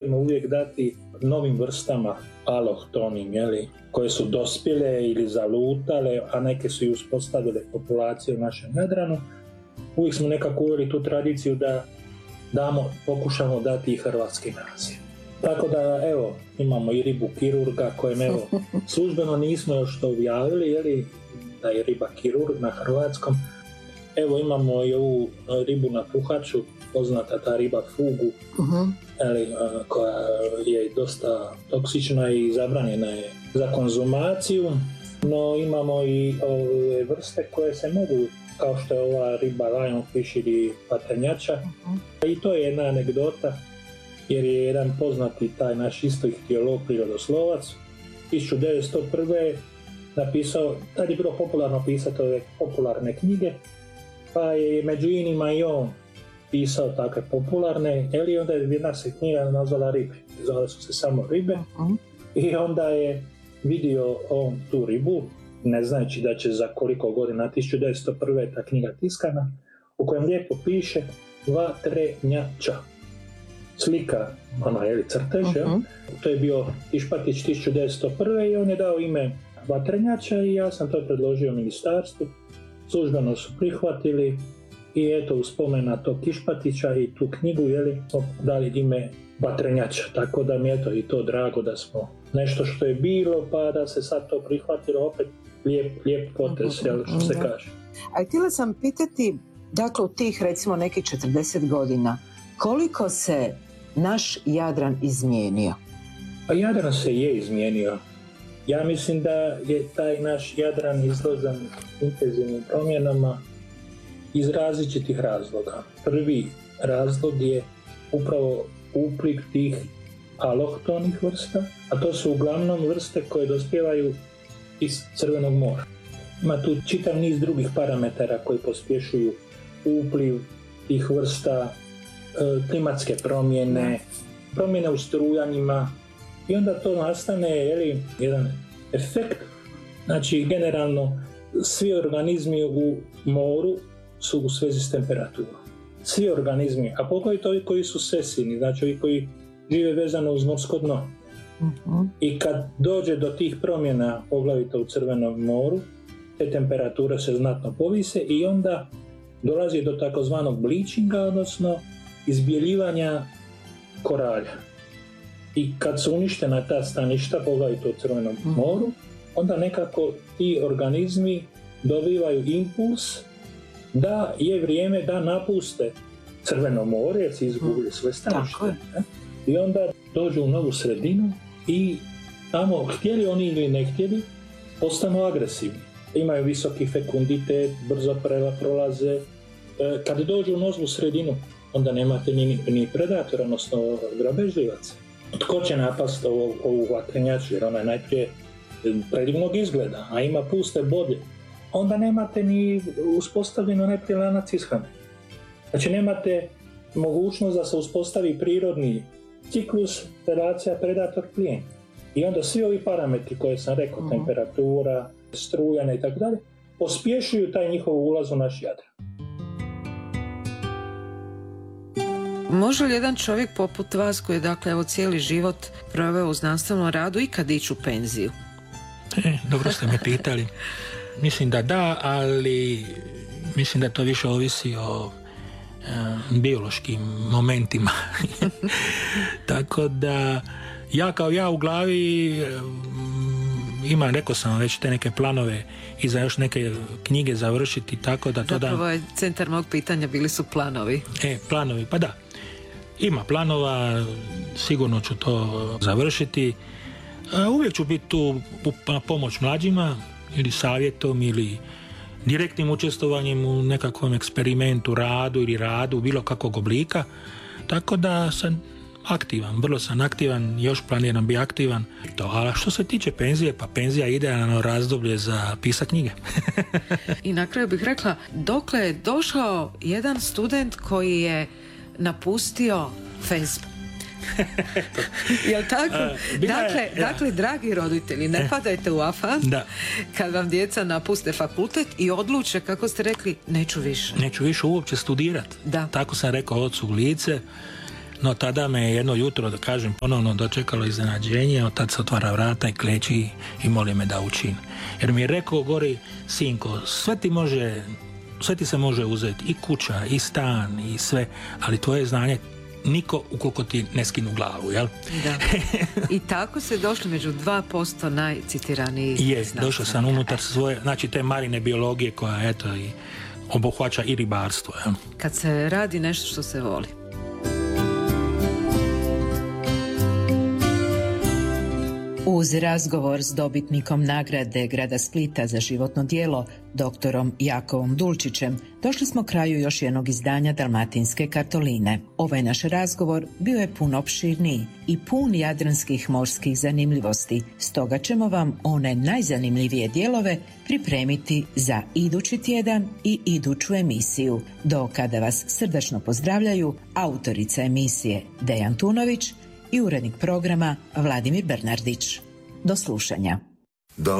nastojimo uvijek dati novim vrstama alohtonim, koje su dospjele ili zalutale, a neke su i uspostavile populacije u našem Jadranu. Uvijek smo nekako uveli tu tradiciju da pokušamo dati i hrvatski naziv. Tako da, evo, imamo i ribu kirurga kojem, evo, službeno nismo još to objavili, da je riba kirurg na hrvatskom. Evo, imamo i ovu ribu na puhaču, poznata ta riba fugu, koja je dosta toksična i zabranjena je za konzumaciju. No, imamo i ove vrste koje se mogu, kao što je ova riba lionfish ili paternjača. I to je jedna anegdota, jer je jedan poznati taj naš istoihtiolog, prirodoslovac, 1901. napisao, tad je bilo popularno pisati ove popularne knjige, pa je među inima i on pisao takve popularne, i onda je jedna se knjiga nazvala Ribe, zove su se samo Ribe, i onda je vidio on tu ribu, ne znajući da će za koliko godina, 1901. ta knjiga tiskana, u kojem lijepo piše vatrenjača. Slika, crtež, to je bio Išpatić 1901. i on je dao ime vatrenjača i ja sam to predložio ministarstvu, službeno su prihvatili i eto, u spomena tog Išpatića i tu knjigu, smo dali ime vatrenjača, tako da mi je i to drago da smo nešto što je bilo, pa da se sad to prihvatilo, opet lijep potez, što se kaže. A htjela sam pitati, dakle, u tih recimo nekih 40 godina, koliko se naš Jadran izmijenio? Pa Jadran se je izmijenio. Ja mislim da je taj naš Jadran izložen intenzivnim promjenama iz različitih razloga. Prvi razlog je upravo upliv tih alohtonih vrsta, a to su uglavnom vrste koje dospijevaju iz Crvenog mora. Ima tu čitav niz drugih parametara koji pospješuju upliv tih vrsta, klimatske promjene u strujanjima, i onda to nastane jedan efekt. Znači, generalno svi organizmi u moru su u svezi s temperaturom. Svi organizmi, a poglavito ovi koji su sesivni, znači ovi koji žive vezano uz morsko dno. I kad dođe do tih promjena, poglavito u Crvenom moru, te temperature se znatno povise i onda dolazi do takozvanog bleachinga, odnosno izbjeljivanja koralja. I kad su uništena ta staništa, poglavito u Crvenom moru, onda nekako ti organizmi dobivaju impuls da je vrijeme da napuste Crveno more, jer si izgubili sve stanište. I onda dođu u novu sredinu i tamo, htjeli oni ili ne htjeli, postanu agresivni. Imaju visoki fekunditet, brzo prolaze. Kad dođu u novu sredinu, onda nemate ni predatora, odnosno grabežljivaca. Tko će napast ovu vatrenjaču, jer ona je najprije predivnog izgleda, a ima puste bodlje. Onda nemate ni uspostavljeno najprije lanac ishrane. Znači nemate mogućnost da se uspostavi prirodni ciklus, relacija predator-plijen. I onda svi ovi parametri koje sam rekao, temperatura, strujanje i tako dalje, pospješuju taj njihov ulaz u naš Jadran. Može li jedan čovjek poput vas, koji je dakle evo cijeli život proveo u znanstvenom radu, ikad ići u penziju? Dobro ste me pitali. Mislim da, ali mislim da to više ovisi o biološkim momentima. Tako da ja u glavi imam, rekao sam već, te neke planove i za još neke knjige završiti, tako da to da... Zapravo je centar mog pitanja, bili su planovi. Planovi, pa da. Ima planova, sigurno ću to završiti. Uvijek ću biti tu na pomoć mlađima, ili savjetom, ili direktnim učestvovanjem u nekakvom eksperimentu, radu bilo kakvog oblika. Tako da sam aktivan, vrlo sam aktivan, još planiram biti aktivan. A što se tiče penzije, pa penzija je idealno razdoblje za pisat knjige. I na kraju bih rekla, dokle je došao jedan student koji je napustio Facebook? Jel tako? Dakle, dragi roditelji, ne padajte u afan kad vam djeca napuste fakultet i odluče, kako ste rekli, neću više uopće studirati. Tako sam rekao ocu u lice. No tada me je jedno jutro, da kažem, ponovno dočekalo iznenađenje, od tad se otvara vrata i kleči i moli me da učim. Jer mi je rekao gori, sinko, sve ti se može uzeti, i kuća, i stan, i sve, ali tvoje znanje niko ukoliko ti ne skinu glavu, jel? Da. I tako se došli među 2% najcitiranijih znanstvenika. Došao sam unutar svoje, znači te marine biologije koja, eto, i obuhvaća i ribarstvo, jel? Kad se radi nešto što se voli. Uz razgovor s dobitnikom nagrade Grada Splita za životno djelo, doktorom Jakovom Dulčićem, došli smo kraju još jednog izdanja Dalmatinske kartoline. Ovaj naš razgovor bio je puno opširniji i pun jadranskih morskih zanimljivosti, stoga ćemo vam one najzanimljivije dijelove pripremiti za idući tjedan i iduću emisiju. Do kada vas srdačno pozdravljaju autorica emisije Dejan Tunović i urednik programa Vladimir Bernardić. Do slušanja.